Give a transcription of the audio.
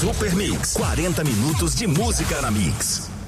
Super Mix, 40 minutos de música na Mix.